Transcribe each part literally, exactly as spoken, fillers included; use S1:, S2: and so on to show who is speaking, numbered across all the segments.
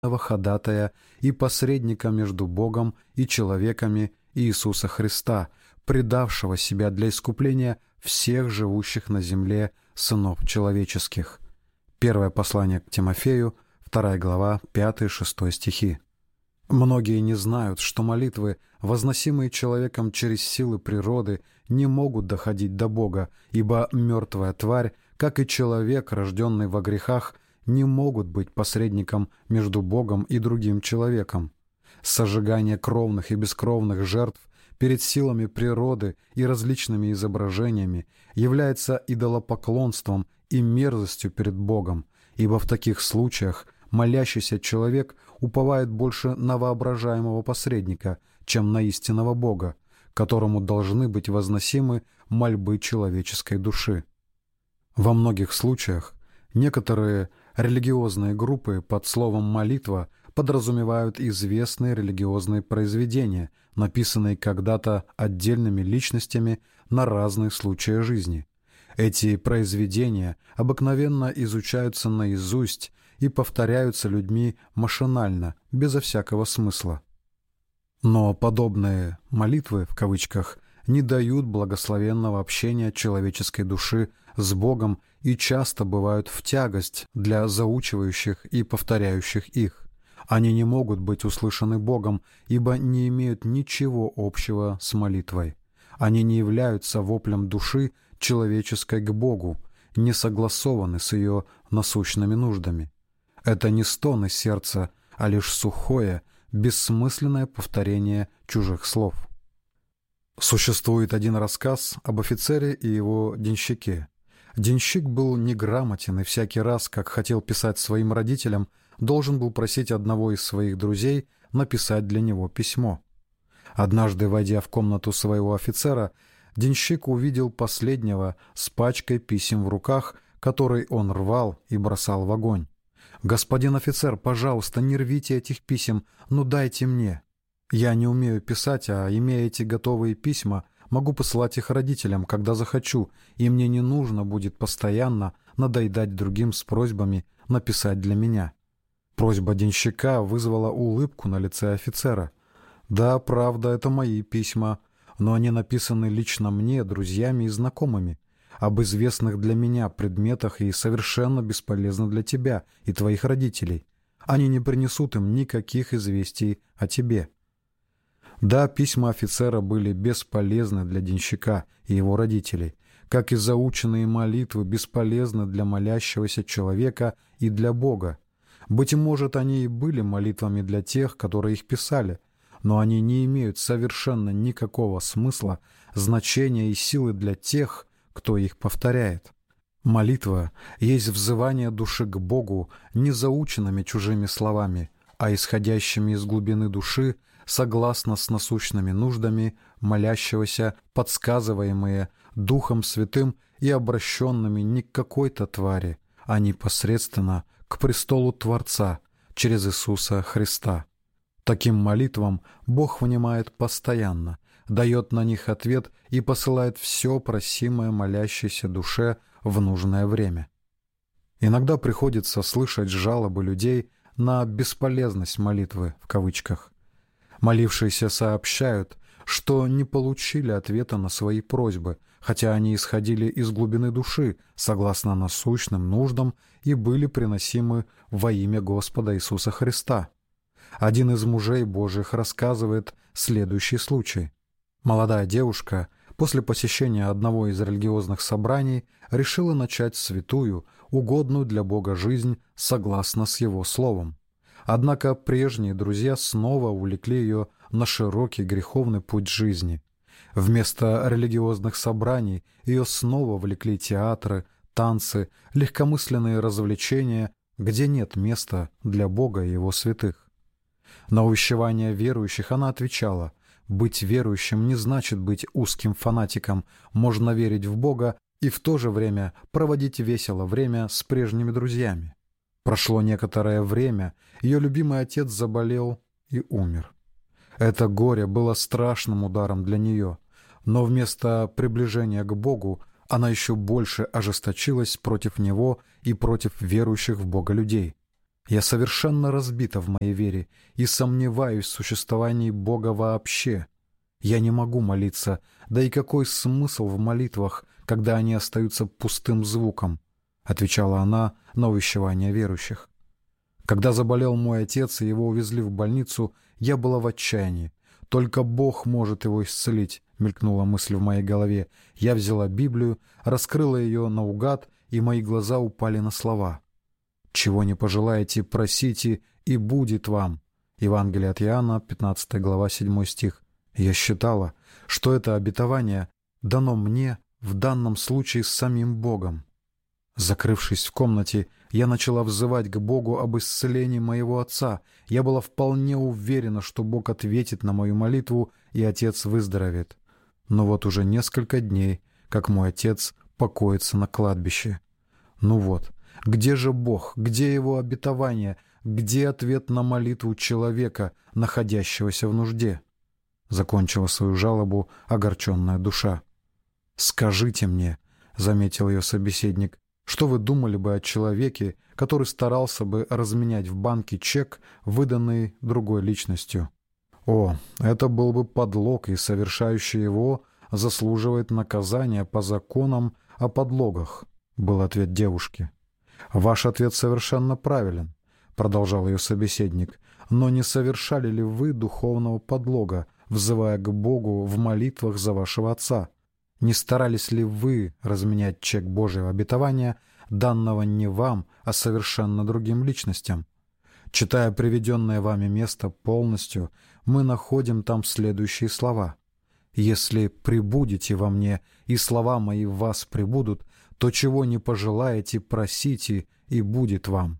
S1: ходатая и посредника между Богом и человеками Иисуса Христа, предавшего себя для искупления всех живущих на земле сынов человеческих». Первое послание к Тимофею, вторая глава, пятый-шестой стихи. Многие не знают, что молитвы, возносимые человеком через силы природы, не могут доходить до Бога, ибо мертвая тварь, как и человек, рожденный во грехах, не могут быть посредником между Богом и другим человеком. Сожигание кровных и бескровных жертв перед силами природы и различными изображениями является идолопоклонством и мерзостью перед Богом, ибо в таких случаях молящийся человек уповает больше на воображаемого посредника, чем на истинного Бога, которому должны быть возносимы мольбы человеческой души. Во многих случаях некоторые религиозные группы под словом «молитва» подразумевают известные религиозные произведения, написанные когда-то отдельными личностями на разные случаи жизни. Эти произведения обыкновенно изучаются наизусть и повторяются людьми машинально, безо всякого смысла. Но подобные «молитвы» в кавычках не дают благословенного общения человеческой души с Богом и часто бывают в тягость для заучивающих и повторяющих их. Они не могут быть услышаны Богом, ибо не имеют ничего общего с молитвой. Они не являются воплем души человеческой к Богу, не согласованы с ее насущными нуждами. Это не стоны сердца, а лишь сухое, бессмысленное повторение чужих слов. Существует один рассказ об офицере и его денщике. Денщик был неграмотен и всякий раз, как хотел писать своим родителям, должен был просить одного из своих друзей написать для него письмо. Однажды, войдя в комнату своего офицера, денщик увидел последнего с пачкой писем в руках, который он рвал и бросал в огонь. «Господин офицер, пожалуйста, не рвите этих писем, но дайте мне. Я не умею писать, а, имея эти готовые письма, могу посылать их родителям, когда захочу, и мне не нужно будет постоянно надоедать другим с просьбами написать для меня». Просьба денщика вызвала улыбку на лице офицера. «Да, правда, это мои письма, но они написаны лично мне, друзьями и знакомыми, об известных для меня предметах и совершенно бесполезны для тебя и твоих родителей. Они не принесут им никаких известий о тебе». Да, письма офицера были бесполезны для денщика и его родителей, как и заученные молитвы бесполезны для молящегося человека и для Бога. Быть может, они и были молитвами для тех, которые их писали, но они не имеют совершенно никакого смысла, значения и силы для тех, кто их повторяет. Молитва есть взывание души к Богу не заученными чужими словами, а исходящими из глубины души, согласно с насущными нуждами молящегося, подсказываемые Духом Святым и обращенными не к какой-то твари, а непосредственно к престолу Творца через Иисуса Христа. Таким молитвам Бог внимает постоянно, дает на них ответ и посылает все просимое молящейся душе в нужное время. Иногда приходится слышать жалобы людей на «бесполезность молитвы» в кавычках. Молившиеся сообщают, что не получили ответа на свои просьбы, хотя они исходили из глубины души, согласно насущным нуждам, и были приносимы во имя Господа Иисуса Христа. Один из мужей Божьих рассказывает следующий случай. Молодая девушка после посещения одного из религиозных собраний решила начать святую, угодную для Бога жизнь согласно с Его Словом. Однако прежние друзья снова увлекли ее на широкий греховный путь жизни. Вместо религиозных собраний ее снова влекли театры, танцы, легкомысленные развлечения, где нет места для Бога и Его святых. На увещевание верующих она отвечала: «Быть верующим не значит быть узким фанатиком, можно верить в Бога и в то же время проводить весело время с прежними друзьями». Прошло некоторое время, ее любимый отец заболел и умер. Это горе было страшным ударом для нее, но вместо приближения к Богу она еще больше ожесточилась против него и против верующих в Бога людей. Я совершенно разбита в моей вере и сомневаюсь в существовании Бога вообще. Я не могу молиться, да и какой смысл в молитвах, когда они остаются пустым звуком?» — отвечала она на увещевание верующих. «Когда заболел мой отец и его увезли в больницу, я была в отчаянии. Только Бог может его исцелить», — мелькнула мысль в моей голове. Я взяла Библию, раскрыла ее наугад, и мои глаза упали на слова. «Чего не пожелаете, просите, и будет вам». Евангелие от Иоанна, пятнадцатая глава, седьмой стих. Я считала, что это обетование дано мне в данном случае самим Богом. Закрывшись в комнате, я начала взывать к Богу об исцелении моего отца. Я была вполне уверена, что Бог ответит на мою молитву, и отец выздоровеет. Но вот уже несколько дней, как мой отец покоится на кладбище. Ну вот, где же Бог, где его обетование, где ответ на молитву человека, находящегося в нужде? Закончила свою жалобу огорченная душа. «Скажите мне», — заметил ее собеседник, «что вы думали бы о человеке, который старался бы разменять в банке чек, выданный другой личностью?» «О, это был бы подлог, и совершающий его заслуживает наказания по законам о подлогах», — был ответ девушки. «Ваш ответ совершенно правилен», — продолжал ее собеседник, «но не совершали ли вы духовного подлога, взывая к Богу в молитвах за вашего отца? Не старались ли вы разменять чек Божьего обетования, данного не вам, а совершенно другим личностям? Читая приведенное вами место полностью, мы находим там следующие слова. «Если пребудете во мне, и слова мои в вас пребудут, то чего не пожелаете, просите, и будет вам».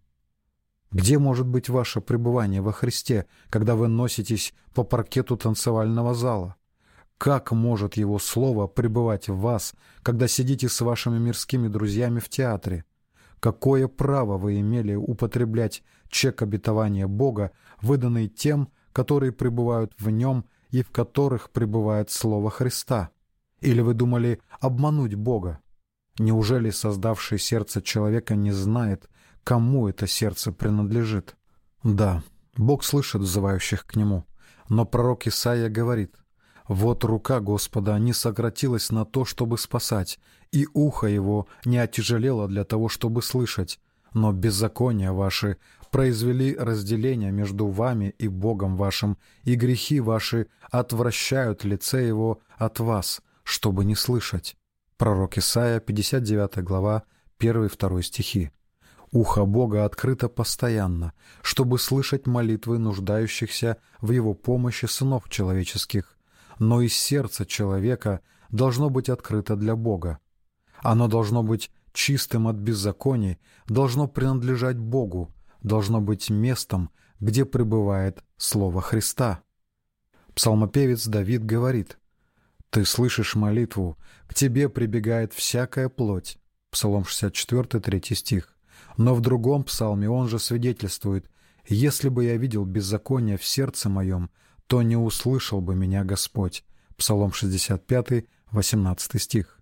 S1: Где может быть ваше пребывание во Христе, когда вы носитесь по паркету танцевального зала? Как может Его Слово пребывать в вас, когда сидите с вашими мирскими друзьями в театре? Какое право вы имели употреблять чек обетования Бога, выданный тем, которые пребывают в Нем и в которых пребывает Слово Христа? Или вы думали обмануть Бога? Неужели создавший сердце человека не знает, кому это сердце принадлежит? Да, Бог слышит взывающих к Нему, но пророк Исаия говорит: «Вот рука Господа не сократилась на то, чтобы спасать, и ухо Его не отяжелело для того, чтобы слышать, но беззакония ваши произвели разделение между вами и Богом вашим, и грехи ваши отвращают лице Его от вас, чтобы не слышать». Пророк Исаия, пятьдесят девятая глава, первый и второй стихи. Ухо Бога открыто постоянно, чтобы слышать молитвы нуждающихся в Его помощи сынов человеческих, но и сердце человека должно быть открыто для Бога. Оно должно быть чистым от беззаконий, должно принадлежать Богу, должно быть местом, где пребывает Слово Христа. Псалмопевец Давид говорит: «Ты слышишь молитву, к тебе прибегает всякая плоть». Псалом шестьдесят четыре, третий стих. Но в другом псалме он же свидетельствует: «Если бы я видел беззаконие в сердце моем, то не услышал бы меня Господь». Псалом шестьдесят пять, восемнадцатый стих.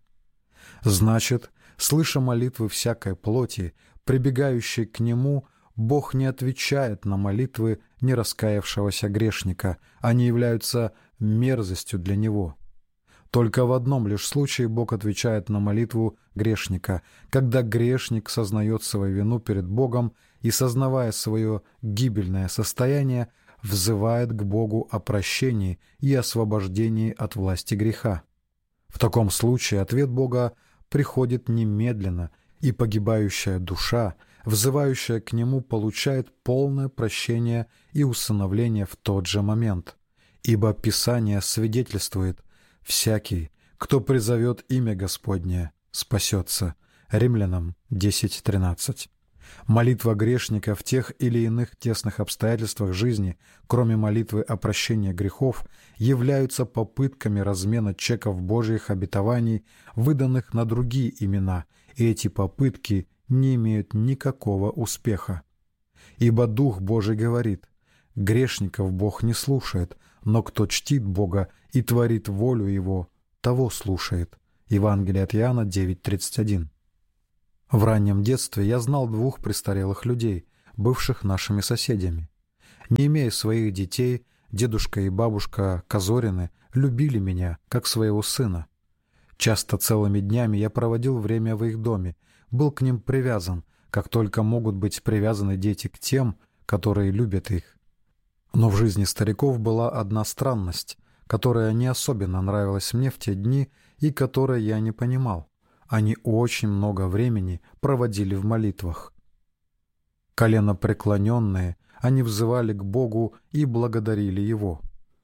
S1: Значит, слыша молитвы всякой плоти, прибегающей к Нему, Бог не отвечает на молитвы нераскаявшегося грешника, они являются мерзостью для Него. Только в одном лишь случае Бог отвечает на молитву грешника, когда грешник сознает свою вину перед Богом и, сознавая свое гибельное состояние, взывает к Богу о прощении и освобождении от власти греха. В таком случае ответ Бога приходит немедленно, и погибающая душа, взывающая к Нему, получает полное прощение и усыновление в тот же момент. Ибо Писание свидетельствует: «Всякий, кто призовет имя Господне, спасется». Римлянам десять тринадцать. Молитва грешника в тех или иных тесных обстоятельствах жизни, кроме молитвы о прощении грехов, являются попытками размена чеков Божьих обетований, выданных на другие имена, и эти попытки не имеют никакого успеха. Ибо Дух Божий говорит: «Грешников Бог не слушает, но кто чтит Бога и творит волю Его, того слушает». Евангелие от Иоанна девять тридцать один. В раннем детстве я знал двух престарелых людей, бывших нашими соседями. Не имея своих детей, дедушка и бабушка Казорины любили меня, как своего сына. Часто целыми днями я проводил время в их доме, был к ним привязан, как только могут быть привязаны дети к тем, которые любят их. Но в жизни стариков была одна странность, которая не особенно нравилась мне в те дни и которой я не понимал. Они очень много времени проводили в молитвах. Коленопреклоненные, они взывали к Богу и благодарили Его.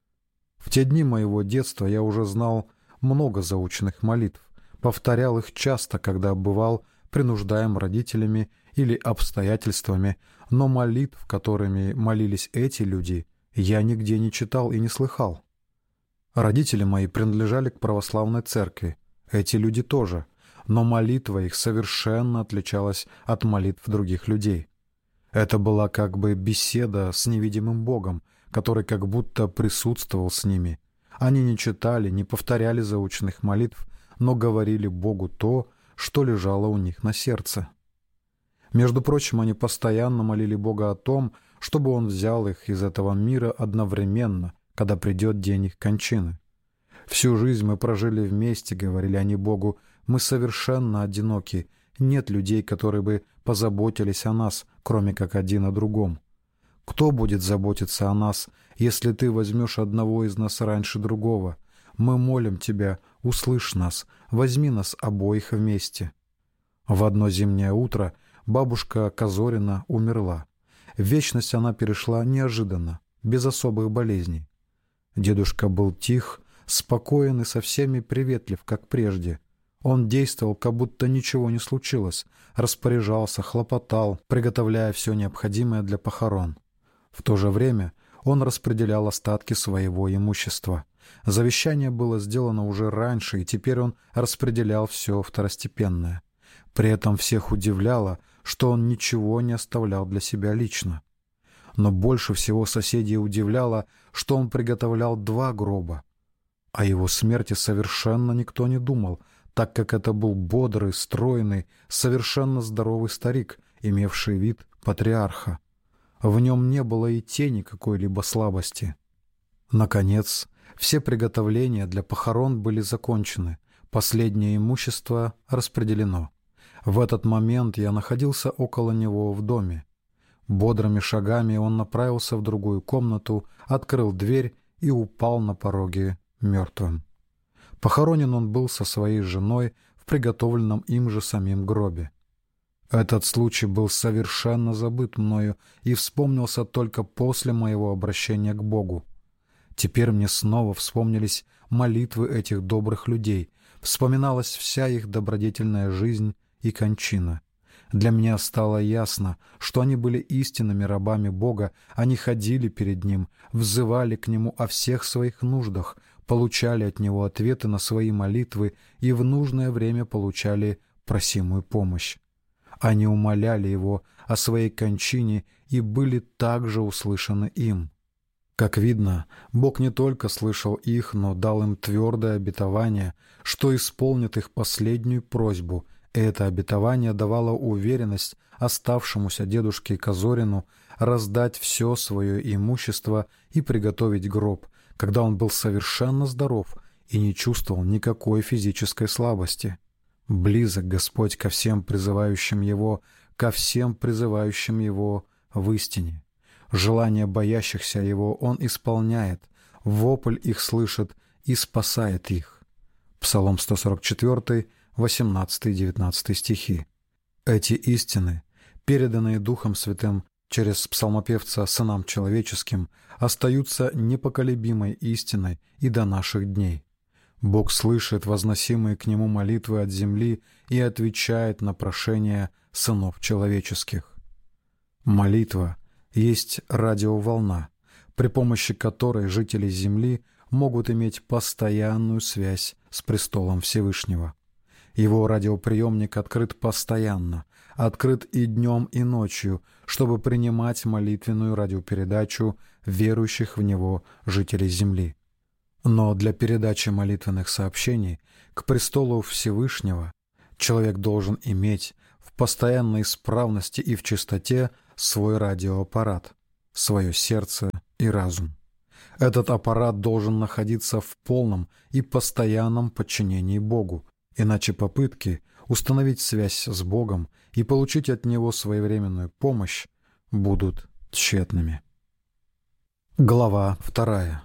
S1: В те дни моего детства я уже знал много заученных молитв, повторял их часто, когда бывал принуждаем родителями или обстоятельствами, но молитв, которыми молились эти люди, я нигде не читал и не слыхал. Родители мои принадлежали к православной церкви, эти люди тоже, но молитва их совершенно отличалась от молитв других людей. Это была как бы беседа с невидимым Богом, который как будто присутствовал с ними. Они не читали, не повторяли заученных молитв, но говорили Богу то, что лежало у них на сердце. Между прочим, они постоянно молили Бога о том, чтобы Он взял их из этого мира одновременно, когда придет день их кончины. «Всю жизнь мы прожили вместе», — говорили они Богу, — «мы совершенно одиноки, нет людей, которые бы позаботились о нас, кроме как один о другом. Кто будет заботиться о нас, если ты возьмешь одного из нас раньше другого? Мы молим тебя, услышь нас, возьми нас обоих вместе». В одно зимнее утро бабушка Казорина умерла. В вечность она перешла неожиданно, без особых болезней. Дедушка был тих, спокоен и со всеми приветлив, как прежде. Он действовал, как будто ничего не случилось, распоряжался, хлопотал, приготовляя все необходимое для похорон. В то же время он распределял остатки своего имущества. Завещание было сделано уже раньше, и теперь он распределял все второстепенное. При этом всех удивляло, что он ничего не оставлял для себя лично. Но больше всего соседей удивляло, что он приготовлял два гроба. О его смерти совершенно никто не думал, так как это был бодрый, стройный, совершенно здоровый старик, имевший вид патриарха. В нем не было и тени какой-либо слабости. Наконец, все приготовления для похорон были закончены, последнее имущество распределено. В этот момент я находился около него в доме. Бодрыми шагами он направился в другую комнату, открыл дверь и упал на пороге мертвым. Похоронен он был со своей женой в приготовленном им же самим гробе. Этот случай был совершенно забыт мною и вспомнился только после моего обращения к Богу. Теперь мне снова вспомнились молитвы этих добрых людей, вспоминалась вся их добродетельная жизнь и кончина. Для меня стало ясно, что они были истинными рабами Бога, они ходили перед Ним, взывали к Нему о всех своих нуждах, получали от Него ответы на свои молитвы и в нужное время получали просимую помощь. Они умоляли Его о своей кончине и были также услышаны им. Как видно, Бог не только слышал их, но дал им твердое обетование, что исполнит их последнюю просьбу. Это обетование давало уверенность оставшемуся дедушке Казорину раздать все свое имущество и приготовить гроб, когда он был совершенно здоров и не чувствовал никакой физической слабости. Близок Господь ко всем призывающим Его, ко всем призывающим Его в истине. Желания боящихся Его Он исполняет, вопль их слышит и спасает их. Псалом сто сорок четыре, восемнадцатый-девятнадцатый стихи. Эти истины, переданные Духом Святым через псалмопевца сынам человеческим, остаются непоколебимой истиной и до наших дней. Бог слышит возносимые к Нему молитвы от земли и отвечает на прошения сынов человеческих. Молитва есть радиоволна, при помощи которой жители Земли могут иметь постоянную связь с престолом Всевышнего. Его радиоприемник открыт постоянно, открыт и днем, и ночью, чтобы принимать молитвенную радиопередачу верующих в него жителей Земли. Но для передачи молитвенных сообщений к престолу Всевышнего человек должен иметь в постоянной исправности и в чистоте свой радиоаппарат, свое сердце и разум. Этот аппарат должен находиться в полном и постоянном подчинении Богу, иначе попытки установить связь с Богом и получить от Него своевременную помощь будут тщетными. Глава вторая.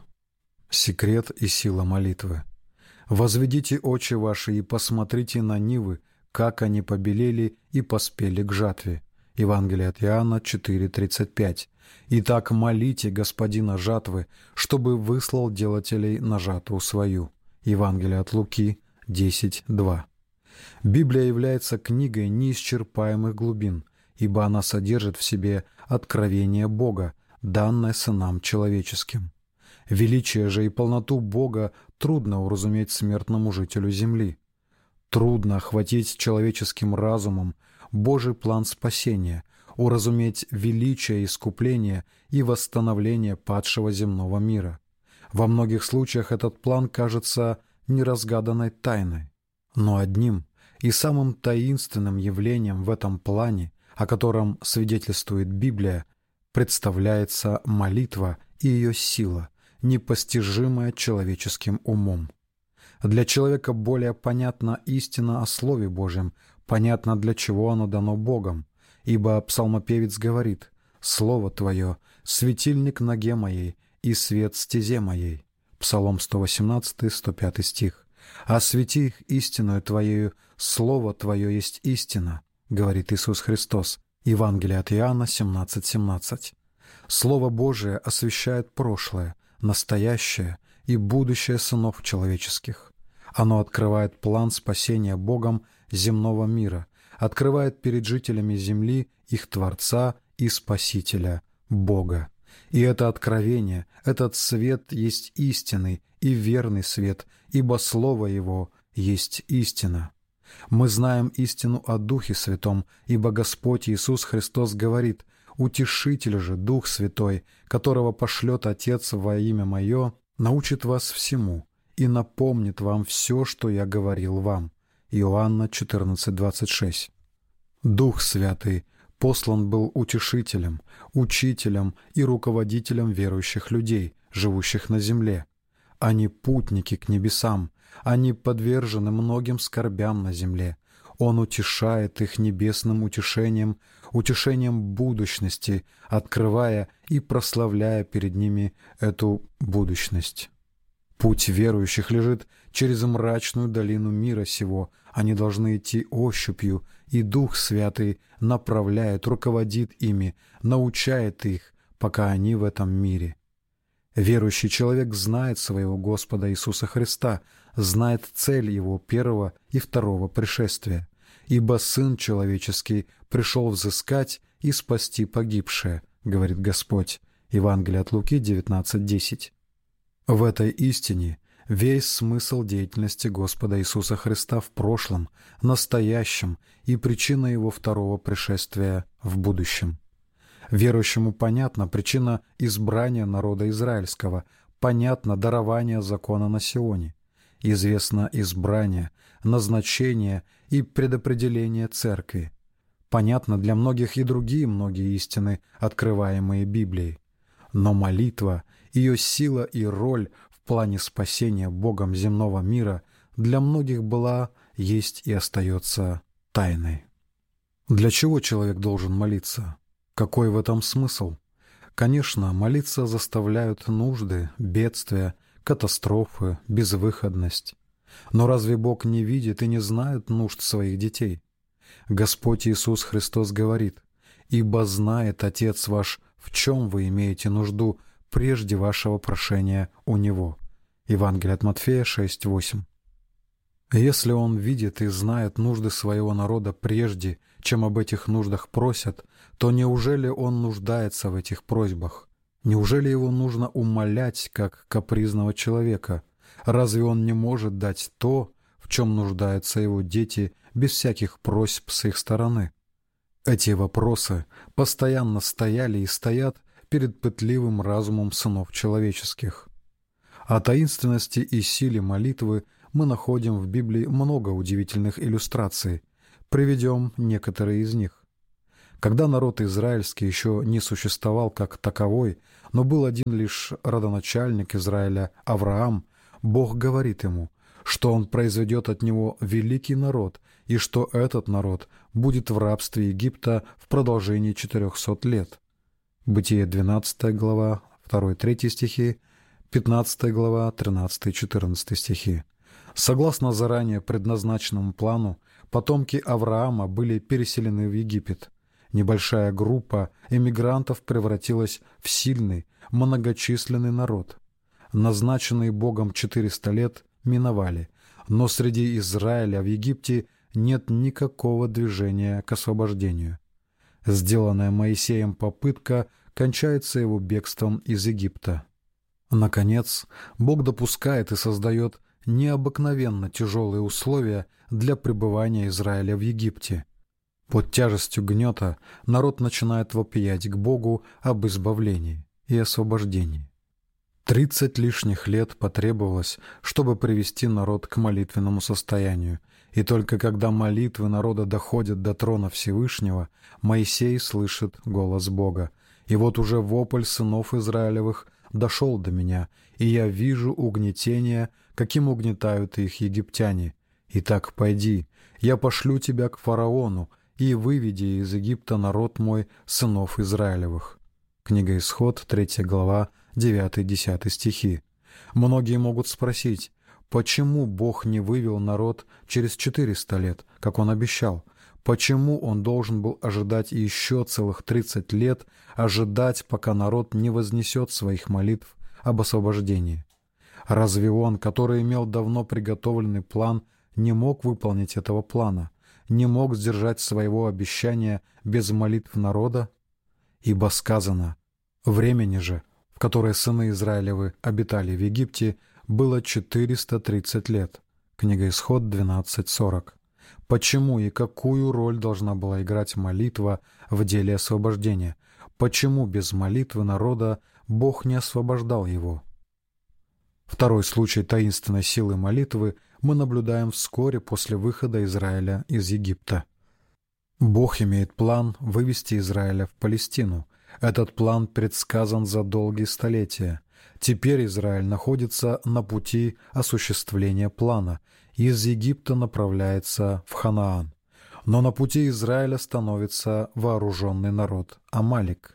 S1: Секрет и сила молитвы. «Возведите очи ваши и посмотрите на нивы, как они побелели и поспели к жатве». Евангелие от Иоанна четыре тридцать пять. «Итак, молите Господина жатвы, чтобы выслал делателей на жатву свою». Евангелие от Луки десять два. Библия является книгой неисчерпаемых глубин, ибо она содержит в себе откровение Бога, данное сынам человеческим. Величие же и полноту Бога трудно уразуметь смертному жителю земли. Трудно охватить человеческим разумом Божий план спасения, уразуметь величие искупления и восстановления падшего земного мира. Во многих случаях этот план кажется неразгаданной тайной. Но одним и самым таинственным явлением в этом плане, о котором свидетельствует Библия, представляется молитва и ее сила, непостижимая человеческим умом. Для человека более понятна истина о Слове Божьем, понятно, для чего оно дано Богом, ибо псалмопевец говорит: «Слово Твое — светильник ноге моей и свет стезе моей». Псалом сто восемнадцатый, сто пятый стих. «Освети их истиною Твоею, Слово Твое есть истина», говорит Иисус Христос. Евангелие от Иоанна семнадцать семнадцать. Слово Божие освещает прошлое, настоящее и будущее сынов человеческих. Оно открывает план спасения Богом земного мира, открывает перед жителями земли их Творца и Спасителя, Бога. И это откровение, этот свет есть истинный и верный свет, ибо Слово Его есть истина. Мы знаем истину о Духе Святом, ибо Господь Иисус Христос говорит: «Утешитель же, Дух Святой, которого пошлет Отец во имя Мое, научит вас всему и напомнит вам все, что я говорил вам». Иоанна четырнадцать двадцать шесть. Дух Святый послан был утешителем, учителем и руководителем верующих людей, живущих на земле. Они путники к небесам, они подвержены многим скорбям на земле. Он утешает их небесным утешением, утешением будущности, открывая и прославляя перед ними эту будущность. Путь верующих лежит через мрачную долину мира сего. Они должны идти ощупью, и Дух Святый направляет, руководит ими, научает их, пока они в этом мире. Верующий человек знает своего Господа Иисуса Христа, знает цель Его первого и второго пришествия, ибо Сын Человеческий пришел взыскать и спасти погибшее, говорит Господь. Евангелие от Луки девятнадцать десять. В этой истине весь смысл деятельности Господа Иисуса Христа в прошлом, настоящем и причина Его второго пришествия в будущем. Верующему понятна причина избрания народа израильского, понятно дарование закона на Сионе, известно избрание, назначение и предопределение церкви. Понятно для многих и другие многие истины, открываемые Библией. Но молитва, ее сила и роль в плане спасения Богом земного мира для многих была, есть и остается тайной. Для чего человек должен молиться? Какой в этом смысл? Конечно, молиться заставляют нужды, бедствия, катастрофы, безвыходность. Но разве Бог не видит и не знает нужд своих детей? Господь Иисус Христос говорит: «Ибо знает Отец ваш, в чем вы имеете нужду, прежде вашего прошения у Него». Евангелие от Матфея шесть восемь. Если Он видит и знает нужды своего народа прежде, чем об этих нуждах просят, то неужели Он нуждается в этих просьбах? Неужели Его нужно умолять, как капризного человека? Разве Он не может дать то, в чем нуждаются Его дети, без всяких просьб с их стороны? Эти вопросы постоянно стояли и стоят перед пытливым разумом сынов человеческих. О таинственности и силе молитвы мы находим в Библии много удивительных иллюстраций. Приведем некоторые из них. Когда народ израильский еще не существовал как таковой, но был один лишь родоначальник Израиля Авраам, Бог говорит ему, что он произведет от него великий народ и что этот народ будет в рабстве Египта в продолжении четырехсот лет. Бытие двенадцатая глава, второй-третий стихи, пятнадцатая глава, тринадцатый-четырнадцатый стихи. Согласно заранее предназначенному плану, потомки Авраама были переселены в Египет. Небольшая группа эмигрантов превратилась в сильный, многочисленный народ. Назначенные Богом четыреста лет миновали, но среди Израиля в Египте нет никакого движения к освобождению. Сделанная Моисеем попытка кончается его бегством из Египта. Наконец, Бог допускает и создает необыкновенно тяжелые условия для пребывания Израиля в Египте. Под тяжестью гнета народ начинает вопиять к Богу об избавлении и освобождении. Тридцать лишних лет потребовалось, чтобы привести народ к молитвенному состоянию, и только когда молитвы народа доходят до трона Всевышнего, Моисей слышит голос Бога. И вот уже вопль сынов Израилевых дошел до меня, и я вижу угнетение, каким угнетают их египтяне. Итак, пойди, я пошлю тебя к фараону, и выведи из Египта народ мой, сынов Израилевых». Книга Исход, третья глава, девятый-десятый стихи. Многие могут спросить, почему Бог не вывел народ через четыреста лет, как Он обещал? Почему Он должен был ожидать еще целых тридцать лет, ожидать, пока народ не вознесет своих молитв об освобождении? Разве Он, который имел давно приготовленный план, не мог выполнить этого плана, не мог сдержать своего обещания без молитв народа? Ибо сказано: «Времени же, в которое сыны Израилевы обитали в Египте, было четыреста тридцать лет». Книга Исход двенадцать сорок. Почему и какую роль должна была играть молитва в деле освобождения? Почему без молитвы народа Бог не освобождал его? Второй случай таинственной силы молитвы мы наблюдаем вскоре после выхода Израиля из Египта. Бог имеет план вывести Израиля в Палестину. Этот план предсказан за долгие столетия. Теперь Израиль находится на пути осуществления плана. Из Египта направляется в Ханаан. Но на пути Израиля становится вооруженный народ Амалик.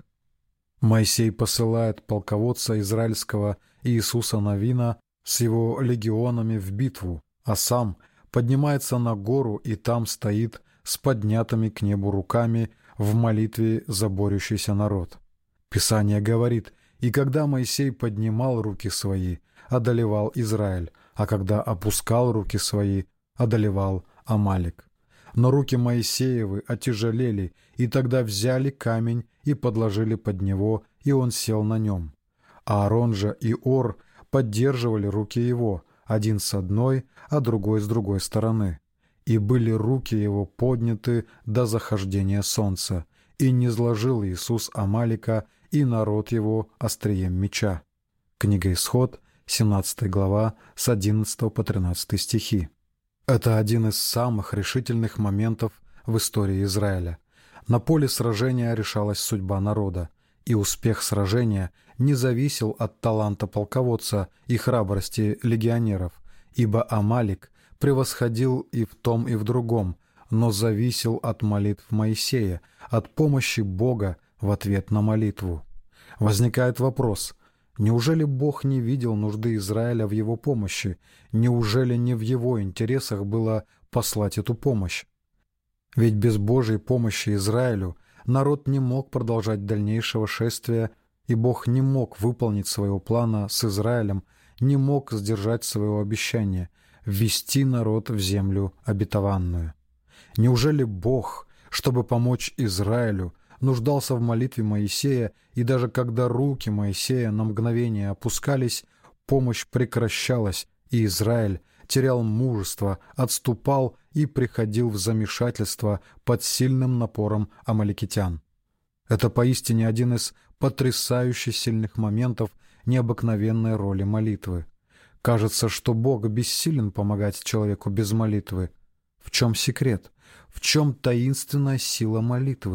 S1: Моисей посылает полководца израильского Иисуса Навина с его легионами в битву, а сам поднимается на гору и там стоит с поднятыми к небу руками в молитве за борющийся народ. Писание говорит: «И когда Моисей поднимал руки свои, одолевал Израиль, а когда опускал руки свои, одолевал Амалик». Но руки Моисеевы отяжелели, и тогда взяли камень и подложили под него, и он сел на нем. Аарон же и Ор поддерживали руки его, один с одной, а другой с другой стороны. И были руки его подняты до захождения солнца, и низложил Иисус Амалика и народ его острием меча. Книга Исход, семнадцатая глава, с одиннадцатого по тринадцатый стихи. Это один из самых решительных моментов в истории Израиля. На поле сражения решалась судьба народа, и успех сражения не зависел от таланта полководца и храбрости легионеров, ибо Амалик превосходил и в том, и в другом, но зависел от молитв Моисея, от помощи Бога в ответ на молитву. Возникает вопрос: неужели Бог не видел нужды Израиля в его помощи? Неужели не в его интересах было послать эту помощь? Ведь без Божьей помощи Израилю народ не мог продолжать дальнейшего шествия, и Бог не мог выполнить своего плана с Израилем, не мог сдержать своего обещания — ввести народ в землю обетованную. Неужели Бог, чтобы помочь Израилю, нуждался в молитве Моисея, и даже когда руки Моисея на мгновение опускались, помощь прекращалась, и Израиль терял мужество, отступал и приходил в замешательство под сильным напором амаликитян? Это поистине один из потрясающе сильных моментов необыкновенной роли молитвы. Кажется, что Бог бессилен помогать человеку без молитвы. В чем секрет? В чем таинственная сила молитвы?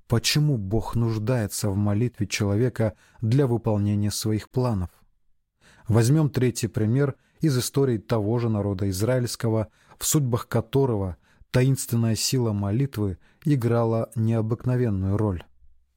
S1: Почему Бог нуждается в молитве человека для выполнения своих планов? Возьмем третий пример из истории того же народа израильского, в судьбах которого таинственная сила молитвы играла необыкновенную роль.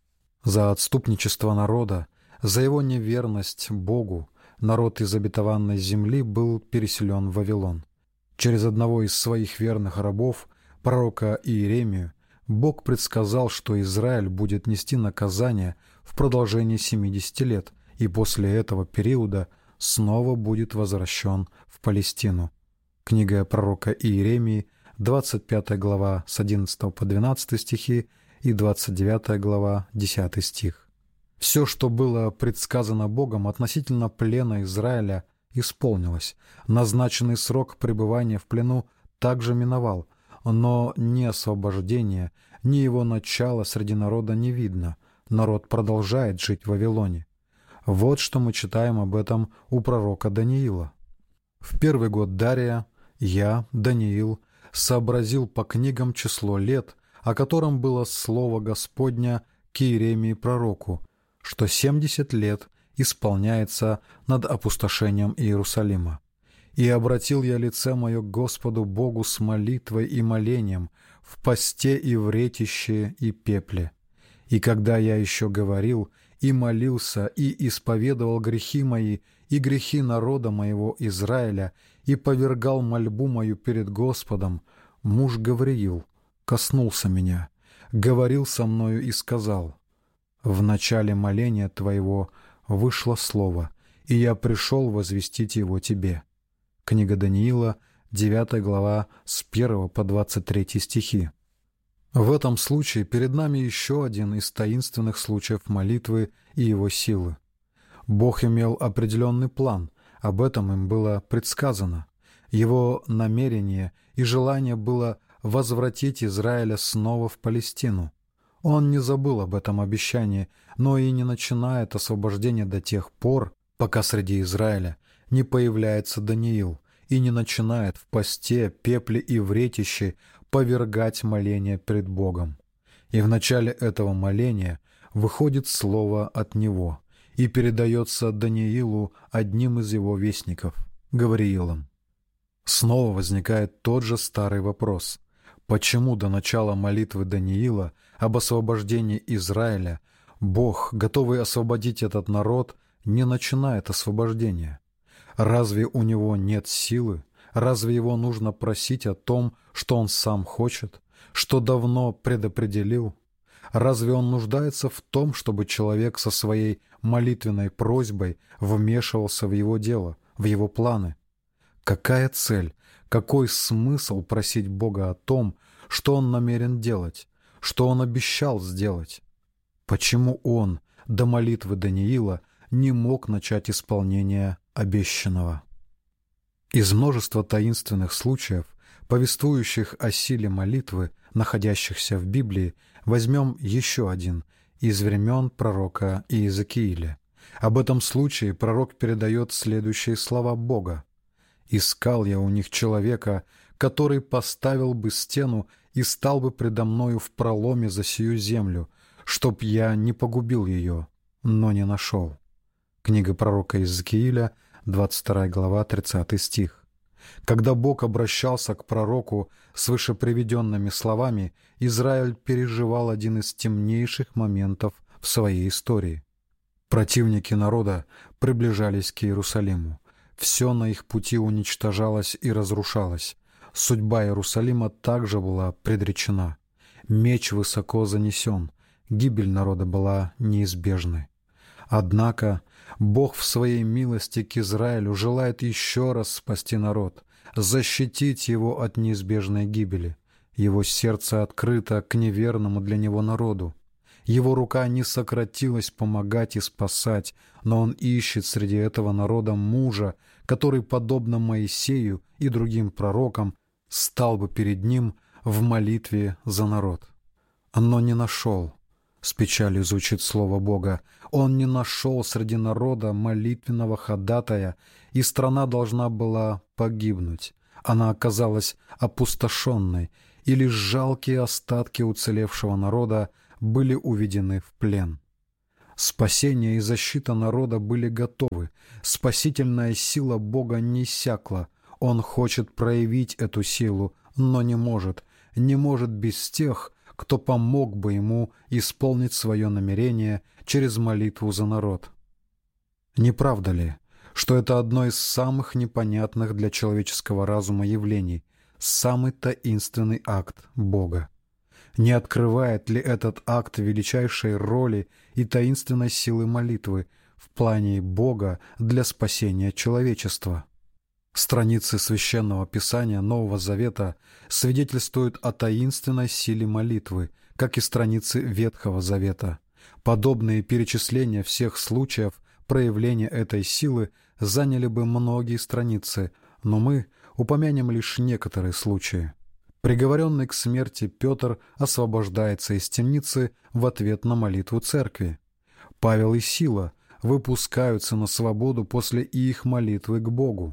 S1: За отступничество народа, за его неверность Богу, народ из обетованной земли был переселен в Вавилон. Через одного из своих верных рабов, пророка Иеремию, Бог предсказал, что Израиль будет нести наказание в продолжении семидесяти лет, и после этого периода снова будет возвращен в Палестину. Книга пророка Иеремии, двадцать пятая глава с одиннадцатого по двенадцатый стихи и двадцать девятая глава, десятый стих. Все, что было предсказано Богом относительно плена Израиля, исполнилось. Назначенный срок пребывания в плену также миновал, но ни освобождения, ни его начала среди народа не видно. Народ продолжает жить в Вавилоне. Вот что мы читаем об этом у пророка Даниила. «В первый год Дария я, Даниил, сообразил по книгам число лет, о котором было слово Господня к Иеремии пророку, что семьдесят лет исполняется над опустошением Иерусалима. И обратил я лице мое к Господу Богу с молитвой и молением в посте и в ретище и пепле. И когда я еще говорил и молился и исповедовал грехи мои и грехи народа моего Израиля и повергал мольбу мою перед Господом, муж Гавриил коснулся меня, говорил со мною и сказал: в начале моления твоего вышло слово, и я пришел возвестить его тебе». Книга Даниила, девятая глава, с первого по двадцать третий стихи. В этом случае перед нами еще один из таинственных случаев молитвы и его силы. Бог имел определенный план, об этом им было предсказано. Его намерение и желание было возвратить Израиля снова в Палестину. Он не забыл об этом обещании, но и не начинает освобождение до тех пор, пока среди Израиля не появляется Даниил и не начинает в посте, пепле и в ретище повергать моление пред Богом. И в начале этого моления выходит слово от него и передается Даниилу одним из его вестников, Гавриилом. Снова возникает тот же старый вопрос: почему до начала молитвы Даниила об освобождении Израиля Бог, готовый освободить этот народ, не начинает освобождение? Разве у него нет силы? Разве его нужно просить о том, что он сам хочет, что давно предопределил? Разве он нуждается в том, чтобы человек со своей молитвенной просьбой вмешивался в его дело, в его планы? Какая цель, какой смысл просить Бога о том, что он намерен делать, что он обещал сделать? Почему он до молитвы Даниила не мог начать исполнение обещанного? Из множества таинственных случаев, повествующих о силе молитвы, находящихся в Библии, возьмем еще один из времен пророка Иезекииля. Об этом случае пророк передает следующие слова Бога: «Искал я у них человека, который поставил бы стену и стал бы предо мною в проломе за сию землю, чтоб я не погубил ее, но не нашел». Книга пророка Иезекииля, двадцать вторая глава, тридцатый стих. Когда Бог обращался к пророку с вышеприведенными словами, Израиль переживал один из темнейших моментов в своей истории. Противники народа приближались к Иерусалиму. Все на их пути уничтожалось и разрушалось. Судьба Иерусалима также была предречена. Меч высоко занесен, гибель народа была неизбежной. Однако Бог в своей милости к Израилю желает еще раз спасти народ, защитить его от неизбежной гибели. Его сердце открыто к неверному для него народу. Его рука не сократилась помогать и спасать, но он ищет среди этого народа мужа, который, подобно Моисею и другим пророкам, стал бы перед ним в молитве за народ. Но не нашел. С печалью звучит слово Бога. Он не нашел среди народа молитвенного ходатая, и страна должна была погибнуть. Она оказалась опустошенной, и лишь жалкие остатки уцелевшего народа были уведены в плен. Спасение и защита народа были готовы. Спасительная сила Бога не иссякла. Он хочет проявить эту силу, но не может. Не может без тех, кто помог бы ему исполнить свое намерение через молитву за народ. Не правда ли, что это одно из самых непонятных для человеческого разума явлений, самый таинственный акт Бога? Не открывает ли этот акт величайшей роли и таинственной силы молитвы в плане Бога для спасения человечества? Страницы Священного Писания Нового Завета свидетельствуют о таинственной силе молитвы, как и страницы Ветхого Завета. Подобные перечисления всех случаев проявления этой силы заняли бы многие страницы, но мы упомянем лишь некоторые случаи. Приговоренный к смерти Петр освобождается из темницы в ответ на молитву церкви. Павел и Сила выпускаются на свободу после их молитвы к Богу.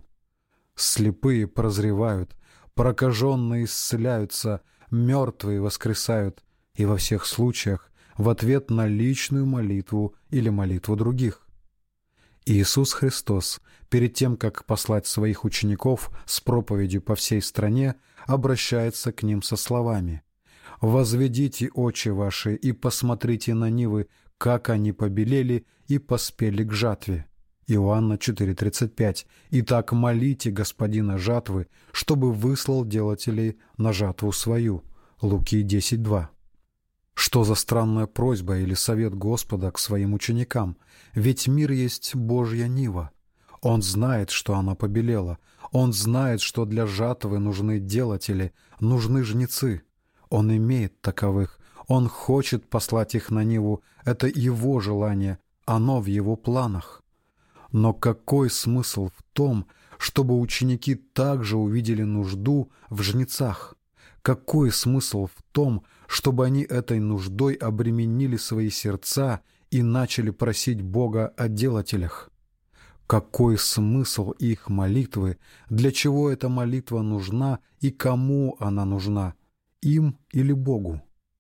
S1: Слепые прозревают, прокаженные исцеляются, мертвые воскресают, и во всех случаях в ответ на личную молитву или молитву других. Иисус Христос, перед тем, как послать своих учеников с проповедью по всей стране, обращается к ним со словами: «Возведите очи ваши и посмотрите на нивы, как они побелели и поспели к жатве». Иоанна четыре тридцать пять. «Итак, молите Господина жатвы, чтобы выслал делателей на жатву свою». Луки десять два. Что за странная просьба или совет Господа к своим ученикам? Ведь мир есть Божья нива. Он знает, что она побелела. Он знает, что для жатвы нужны делатели, нужны жнецы. Он имеет таковых. Он хочет послать их на ниву. Это его желание. Оно в его планах. Но какой смысл в том, чтобы ученики также увидели нужду в жнецах? Какой смысл в том, чтобы они этой нуждой обременили свои сердца и начали просить Бога о делателях? Какой смысл их молитвы? Для чего эта молитва нужна и кому она нужна? Им или Богу?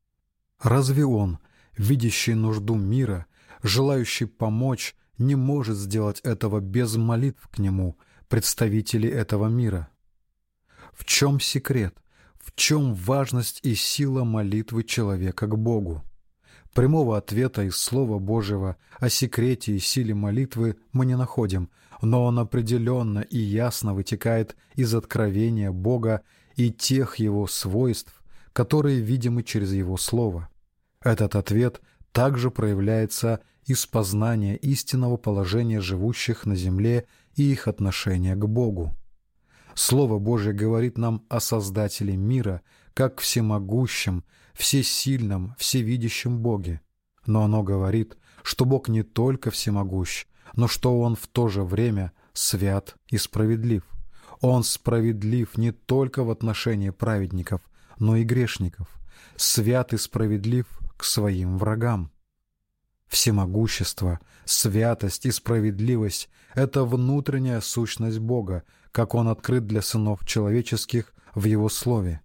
S1: Разве Он, видящий нужду мира, желающий помочь, не может сделать этого без молитв к Нему, представителей этого мира? В чем секрет? В чем важность и сила молитвы человека к Богу? Прямого ответа из Слова Божьего о секрете и силе молитвы мы не находим, но он определенно и ясно вытекает из откровения Бога и тех Его свойств, которые видимы через Его Слово. Этот ответ также проявляется из познания истинного положения живущих на земле и их отношения к Богу. Слово Божье говорит нам о Создателе мира, как всемогущем, всесильном, всевидящем Боге. Но оно говорит, что Бог не только всемогущ, но что Он в то же время свят и справедлив. Он справедлив не только в отношении праведников, но и грешников, свят и справедлив к своим врагам. Всемогущество, святость и справедливость — это внутренняя сущность Бога, как Он открыт для сынов человеческих в Его Слове.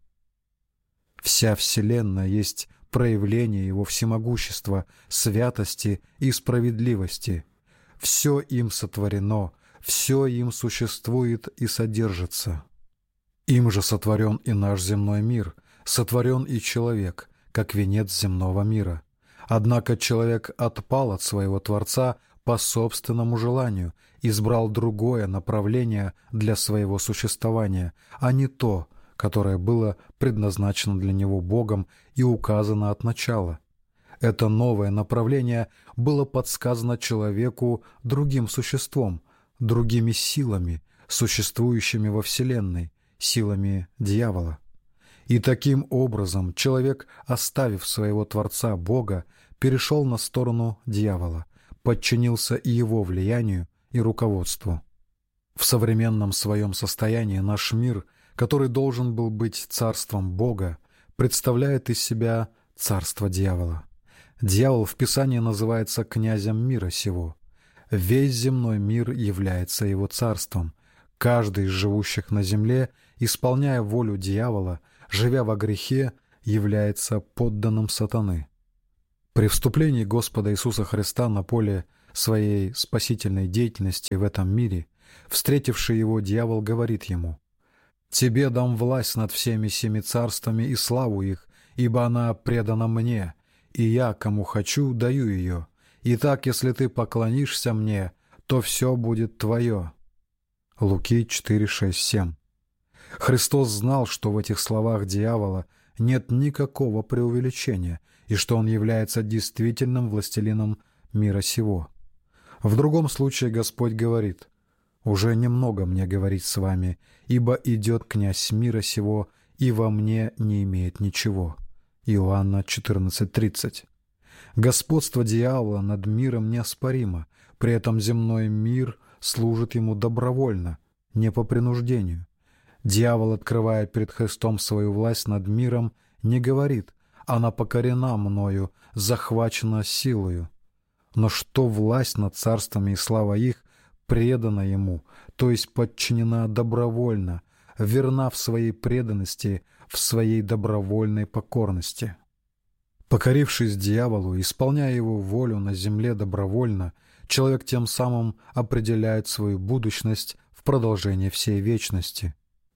S1: Вся Вселенная есть проявление Его всемогущества, святости и справедливости. Все им сотворено, все им существует и содержится. Им же сотворен и наш земной мир, сотворен и человек, как венец земного мира. Однако человек отпал от своего Творца по собственному желанию, избрал другое направление для своего существования, а не то, которое было предназначено для него Богом и указано от начала. Это новое направление было подсказано человеку другим существом, другими силами, существующими во Вселенной, силами дьявола. И таким образом человек, оставив своего Творца Бога, перешел на сторону дьявола, подчинился и его влиянию и руководству. В современном своем состоянии наш мир, который должен был быть царством Бога, представляет из себя царство дьявола. Дьявол в Писании называется князем мира сего. Весь земной мир является его царством. Каждый из живущих на земле, исполняя волю дьявола, живя во грехе, является подданным сатаны. При вступлении Господа Иисуса Христа на поле своей спасительной деятельности в этом мире, встретивший его дьявол говорит ему: «Тебе дам власть над всеми семи царствами и славу их, ибо она предана мне, и я, кому хочу, даю ее. Итак, если ты поклонишься мне, то все будет твое». Луки четыре, шесть, семь. Христос знал, что в этих словах дьявола нет никакого преувеличения и что он является действительным властелином мира сего. В другом случае Господь говорит: «Уже немного мне говорить с вами, ибо идет князь мира сего, и во мне не имеет ничего». Иоанна четырнадцать, тридцать. Господство дьявола над миром неоспоримо, при этом земной мир служит ему добровольно, не по принуждению. Дьявол, открывая перед Христом свою власть над миром, не говорит: «Она покорена мною, захвачена силою». Но что власть над царствами и слава их предана ему, то есть подчинена добровольно, верна в своей преданности, в своей добровольной покорности. Покорившись дьяволу, исполняя его волю на земле добровольно, человек тем самым определяет свою будущность в продолжении всей вечности.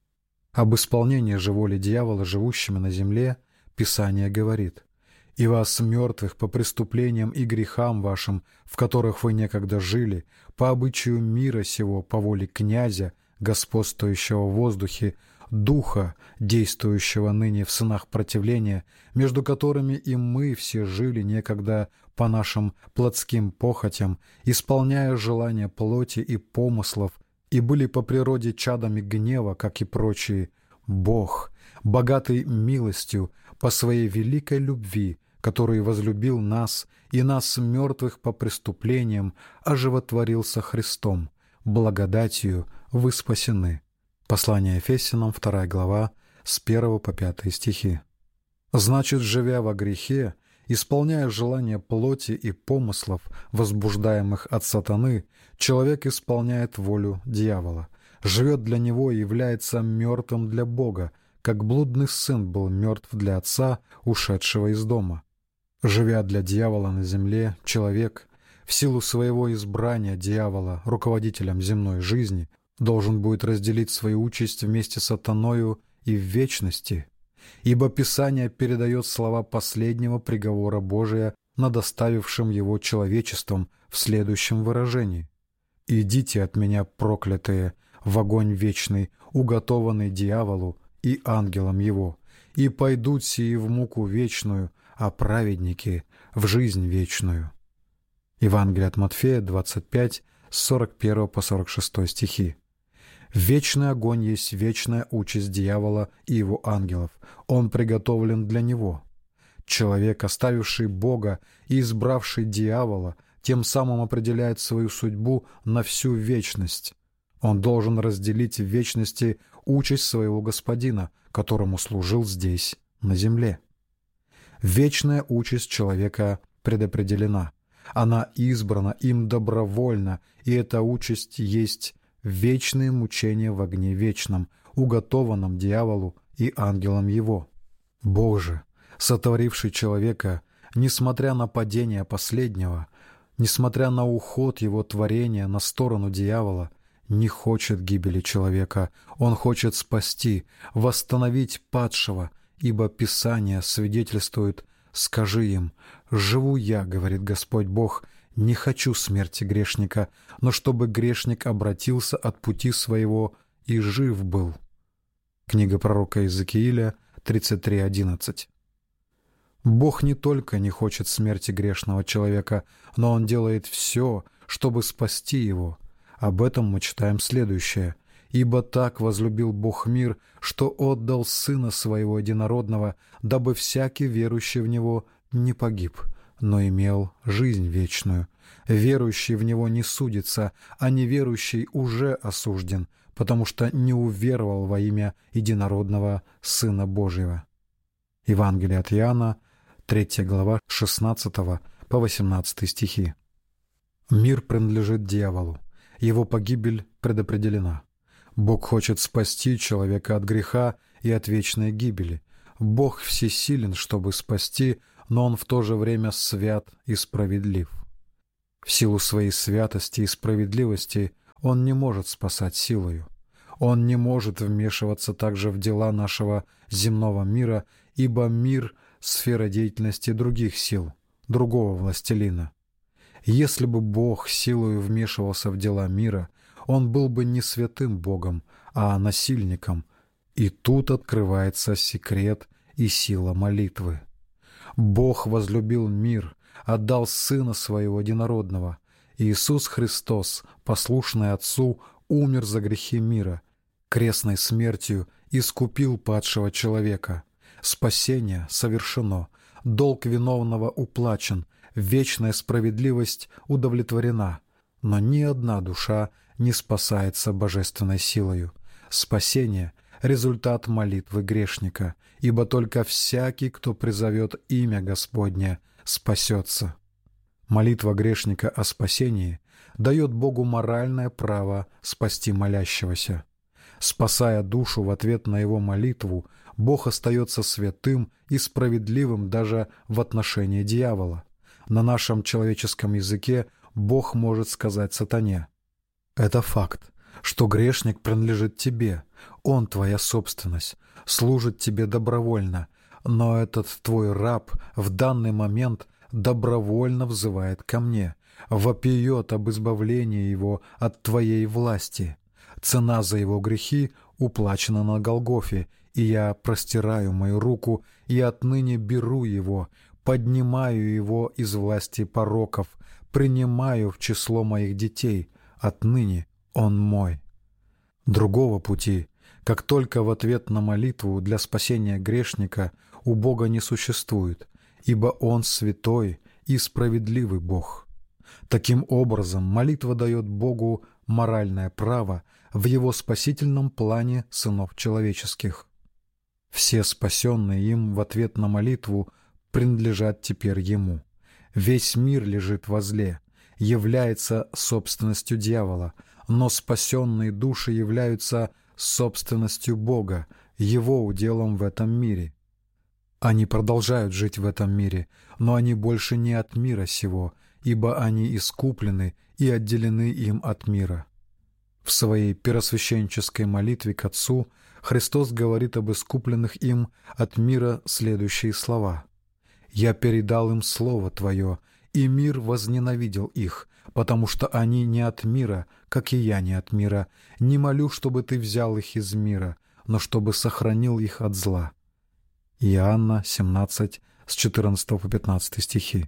S1: Об исполнении же воли дьявола, живущими на земле, Писание говорит: «И вас, мертвых, по преступлениям и грехам вашим, в которых вы некогда жили, по обычаю мира сего, по воле князя, господствующего в воздухе, духа, действующего ныне в сынах противления, между которыми и мы все жили некогда по нашим плотским похотям, исполняя желания плоти и помыслов, и были по природе чадами гнева, как и прочие. Бог, богатый милостью, по своей великой любви, который возлюбил нас и нас, мертвых по преступлениям, оживотворил со Христом, благодатью вы спасены». Послание Ефесянам, вторая глава, с первого по пятый стихи. Значит, живя во грехе, исполняя желания плоти и помыслов, возбуждаемых от сатаны, человек исполняет волю дьявола, живет для него и является мертвым для Бога, как блудный сын был мертв для отца, ушедшего из дома. Живя для дьявола на земле, человек, в силу своего избрания дьявола руководителем земной жизни, должен будет разделить свою участь вместе с сатаною и в вечности, ибо Писание передает слова последнего приговора Божия над оставившим его человечеством в следующем выражении: «Идите от меня, проклятые, в огонь вечный, уготованный дьяволу и ангелам его, и пойдут сии в муку вечную, а праведники — в жизнь вечную». Евангелие от Матфея двадцать пять, с сорок первого по сорок шестой стихи. Вечный огонь есть вечная участь дьявола и его ангелов. Он приготовлен для него. Человек, оставивший Бога и избравший дьявола, тем самым определяет свою судьбу на всю вечность. Он должен разделить в вечности участь своего господина, которому служил здесь, на земле. Вечная участь человека предопределена. Она избрана им добровольно, и эта участь есть вечные мучения в огне вечном, уготованном дьяволу и ангелам его. Бог же, сотворивший человека, несмотря на падение последнего, несмотря на уход его творения на сторону дьявола, не хочет гибели человека. Он хочет спасти, восстановить падшего, ибо Писание свидетельствует: «Скажи им: живу я, говорит Господь Бог, не хочу смерти грешника, но чтобы грешник обратился от пути своего и жив был». Книга пророка Иезекииля тридцать три, одиннадцать. Бог не только не хочет смерти грешного человека, но Он делает все, чтобы спасти его. Об этом мы читаем следующее: «Ибо так возлюбил Бог мир, что отдал Сына Своего Единородного, дабы всякий верующий в Него не погиб, но имел жизнь вечную. Верующий в Него не судится, а неверующий уже осужден, потому что не уверовал во имя Единородного Сына Божьего». Евангелие от Иоанна, третья глава, шестнадцатого по восемнадцатый стихи. Мир принадлежит дьяволу, его погибель предопределена. Бог хочет спасти человека от греха и от вечной гибели. Бог всесилен, чтобы спасти, но Он в то же время свят и справедлив. В силу своей святости и справедливости Он не может спасать силою. Он не может вмешиваться также в дела нашего земного мира, ибо мир — сфера деятельности других сил, другого властелина. Если бы Бог силою вмешивался в дела мира, Он был бы не святым Богом, а насильником. И тут открывается секрет и сила молитвы. Бог возлюбил мир, отдал Сына Своего Единородного. Иисус Христос, послушный Отцу, умер за грехи мира, крестной смертью искупил падшего человека. Спасение совершено, долг виновного уплачен, вечная справедливость удовлетворена. Но ни одна душа не спасается божественной силою. Спасение — результат молитвы грешника, ибо только всякий, кто призовет имя Господне, спасется. Молитва грешника о спасении дает Богу моральное право спасти молящегося. Спасая душу в ответ на его молитву, Бог остается святым и справедливым даже в отношении дьявола. На нашем человеческом языке Бог может сказать сатане: «Это факт, что грешник принадлежит тебе, он твоя собственность, служит тебе добровольно, но этот твой раб в данный момент добровольно взывает ко мне, вопиет об избавлении его от твоей власти. Цена за его грехи уплачена на Голгофе, и я простираю мою руку и отныне беру его, поднимаю его из власти пороков, принимаю в число моих детей, отныне он мой». Другого пути, как только в ответ на молитву для спасения грешника, у Бога не существует, ибо Он святой и справедливый Бог. Таким образом, молитва дает Богу моральное право в Его спасительном плане сынов человеческих. Все спасенные им в ответ на молитву принадлежат теперь Ему. Весь мир лежит во зле, является собственностью дьявола, но спасенные души являются собственностью Бога, Его уделом в этом мире. Они продолжают жить в этом мире, но они больше не от мира сего, ибо они искуплены и отделены им от мира. В своей первосвященнической молитве к Отцу Христос говорит об искупленных им от мира следующие слова: «Я передал им Слово Твое, и мир возненавидел их, потому что они не от мира, как и я не от мира. Не молю, чтобы Ты взял их из мира, но чтобы сохранил их от зла». Иоанна семнадцать, с четырнадцатого по пятнадцатый стихи.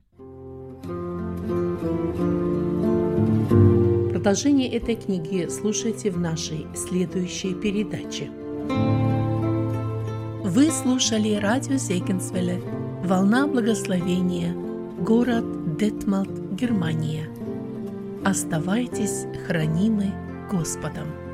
S2: Продолжение этой книги слушайте в нашей следующей передаче. Вы слушали радио Зегенсвелле «Волна благословения», город Детмалт, Германия. Оставайтесь хранимы Господом.